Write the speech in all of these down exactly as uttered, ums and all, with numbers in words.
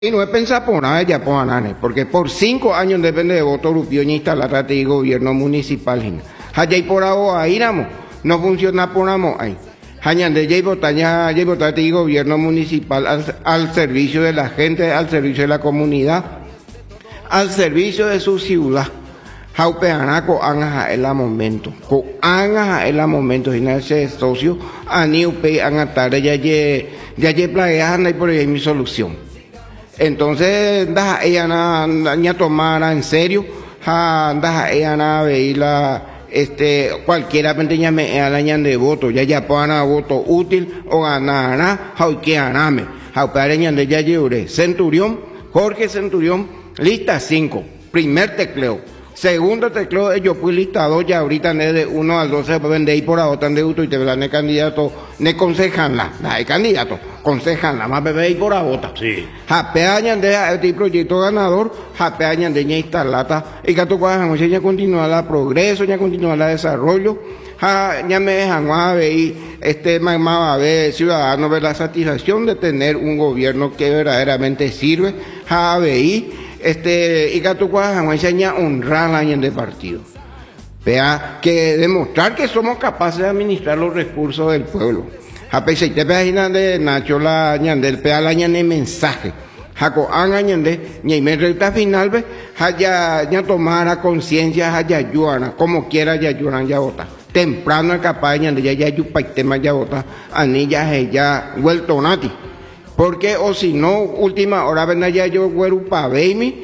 Y no es pensar por nada ya por nada, porque por cinco años depende de voto rupio ni instalar y gobierno municipal. Allá y por ahora ahí no funciona por nada ahí. Hañan de ya votaña ya votar y gobierno municipal al, al servicio de la gente, al servicio de la comunidad, al servicio de su ciudad. Jaupeana co anga el momento, co anga el momento, y ese socio a niupe anga tarde ya ye ya ye planean y por ahí mi solución. Entonces, da ella na ya tomara en serio, ha da ella na veila este cualquiera penteña me alañan de voto, ya ya pana voto útil o ganará, hauque aname, jaupeareñan de ya lleure, Centurión, Jorge Centurión, lista cinco, primer tecleo. Segundo tecleo, yo fui lista dos, ya ahorita de uno al doce, pues vende ahí por ahora, tan de gusto y te verán de candidato, ne consejan la, la de candidato, consejan la, más bebé ahí por ahora. Sí. Japeañan de este proyecto ganador, japeañan de ña instalata, y que tú puedas, ya continuar la progreso, ya continuar la desarrollo, ja, ya me dejan a ver, este, mamá, a ver, ciudadano, ver la satisfacción de tener un gobierno que verdaderamente sirve, ja, ver, este, y que tú puedas enseñar honrar la año de partido. Vea, que demostrar que somos capaces de administrar los recursos del pueblo. A pesar de de Nacho la ñandel, pea la ñande mensaje. Jaco an añande, ña y me recta final, ve, haya ña tomara conciencia, haya ayuana, como quiera ya ayunan ya vota. Temprano es capaz ñande ya ya yupaitema ya vota, anilla ya vuelto nati. Porque o si no, última hora ven allá yo güero pa baby,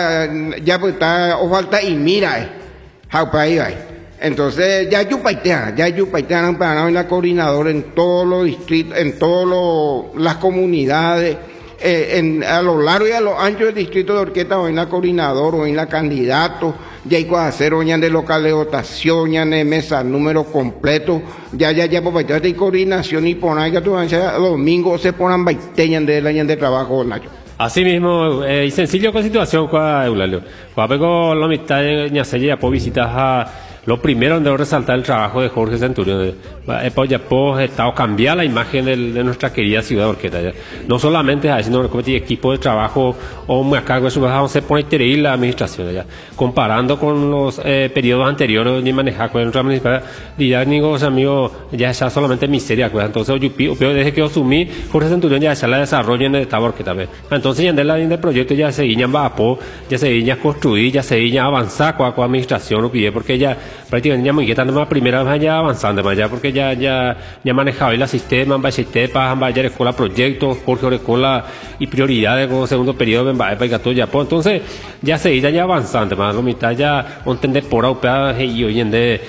ya pues está o falta y mira, eh, ja pa ahí va. Entonces ya yo paitea, ya yo paitea para en la coordinadora en todos los distritos, en todas las comunidades, eh, en, a lo largo y a lo ancho del distrito de Orqueta o en la coordinadora o en la candidato. Ya hay cosas hacer, ya de local de votación, ya de mesa, número completo, ya, ya, ya, pues, ya hay coordinación y poner que tú vas a domingo se ponen baiteñan de la de trabajo, Nacho. Así mismo, eh, y sencillo con situación, con Eulalio. Cuando la mitad de Ñaseya, pues visitas a. Lo primero donde resaltar el trabajo de Jorge Centurión, pues ya pues estado cambiar la imagen de, de nuestra querida ciudad de Orqueta. Ya. No solamente a sino como equipo de trabajo o me cargo de su trabajo se pone terrible la administración ya. Comparando con los eh, periodos anteriores ni manejar con nuestra municipalidad, amigos amigos, ya está solamente miseria, pues. Entonces yo pero desde que asumí Jorge Centurión ya se la desarrollo en el estado de Orqueta. Entonces ya en el proyecto ya se iñan vapo, ya se iñan construir, ya se iñan avanzar con la administración lo pide porque ya prácticamente ya muy más primera vez ya avanzando más ya porque ya ya ya manejaba el sistema va sistema va ya escuela proyectos Jorge escuela y prioridades como segundo periodo va para todo ya pues entonces ya se ya ya avanzando más lo mitad ya entender por aupa y hoy en de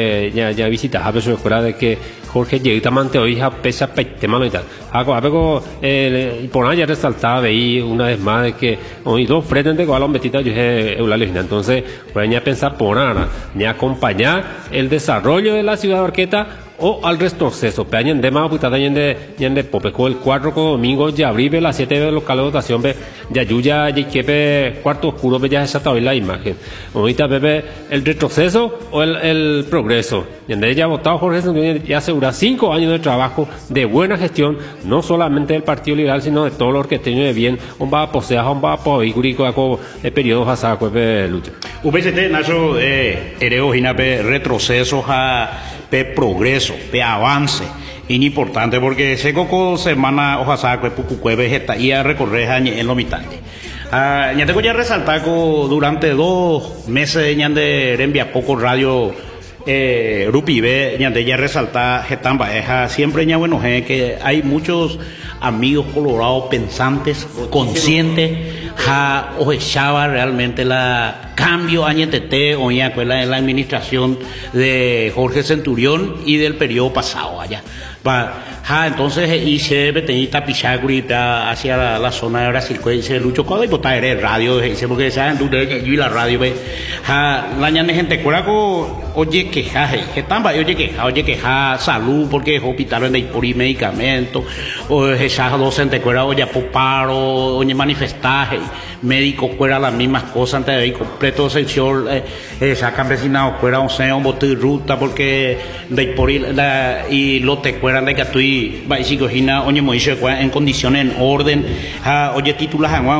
ya ya visitar a su escuela de que Jorge llega mante hoy a pesa tema lo y tal algo algo eh por allá resaltaba veí una vez más de que hoy dos frentes de igual metita yo es Eulalio entonces pues ya pensar por nada ni acompañar el desarrollo de la ciudad de Orqueta o al retroceso. Peñen de más putada de de Popeco el cuatro con domingo ya abribe las siete de local de votación ve ya yuya ya que cuarto oscuro ve ya está la imagen. Ahorita bebe el retroceso o el, el progreso. Y en ella votado Jorge ya asegura cinco años de trabajo de buena gestión, no solamente del Partido Liberal, sino de todos los orqueteños de bien, un va a poseer, un va a poder el periodo pasado pues lucha. U P C T nacho eh ereo hinape retroceso a pe progreso, pe avance, importante porque ese coco semana ojalá que pucuque vegeta y a recorrer en lo mitante. Ah, ya tengo ya resaltar que durante dos meses ya de envía poco radio eh Rupibe ya de ya resaltar getan baeja siempre ya bueno que hay muchos amigos colorados pensantes conscientes ja o echaba realmente la cambio añetete o ya pues la, la administración de Jorge Centurión y del periodo pasado allá va ja entonces hice betenita pichagurita hacia la, la zona de Brasil que se luchó con y botar el radio dice porque saben dure y la radio ve ja la ñane gente cueraco oye que ja que tamba oye que ja oye que ja salud porque hospital en por medicamentos o esa docente cuera oye paro oye manifestaje médico fuera las mismas cosas antes de ir completo sección eh, esa campesina fuera un seno bote ruta porque de por la y lo te fueran de que estoy y va y sigo hina oye moishe en condiciones en orden ha oye títulos